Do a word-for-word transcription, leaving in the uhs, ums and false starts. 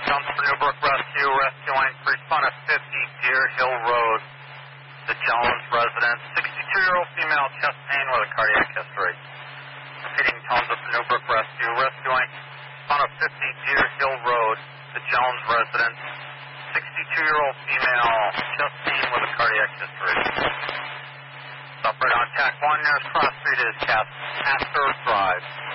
Jones for Newbrook Rescue. Rescue line three front of fifty Deer Hill Road. The Jones residence. sixty-two-year-old female, chest pain with a cardiac history. Repeating tones of Newbrook Rescue. Rescue line front of fifty Deer Hill Road. The Jones residence. sixty-two-year-old female, chest pain with a cardiac history. Stop right on tack one. Nearest cross street is Castor Drive.